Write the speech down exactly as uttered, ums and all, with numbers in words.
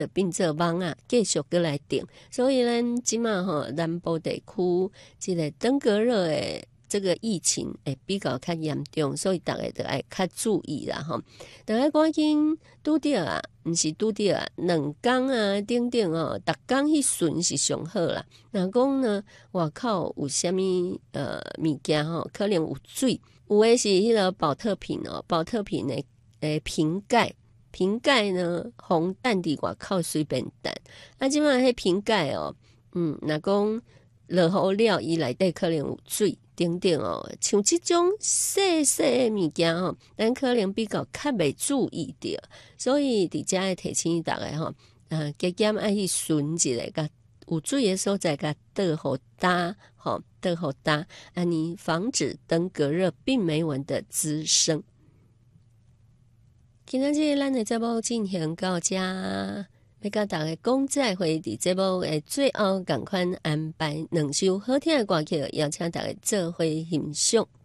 就变做网啊，继续过来定。所以咱即马吼南部地区即个登革热诶这个疫情会比较较严重，所以大家就要较注意啦吼。大家赶紧拄着啊，毋是拄着啊，两工啊，等等哦，逐工迄顺是上好啦。若讲呢，外口有啥物呃物件吼，可能有水，有诶是迄个保特瓶哦，保特瓶诶诶瓶盖。瓶盖呢，红蛋伫外口随便蛋，啊，即摆迄瓶盖哦，嗯，若讲落雨了，伊内底可能有水等等哦，像即种细细诶物件吼，咱可能比较较袂注意着，所以伫遮会提醒大家吼，呃，加减爱去巡一下，甲有水诶所在，甲倒互搭，吼，倒互搭，安尼防止登革热病媒蚊的滋生。今仔日咱的节目进行到这，要甲大家讲再会。伫节目的最后，共款安排两首好听的歌曲，邀请大家做伙欣赏。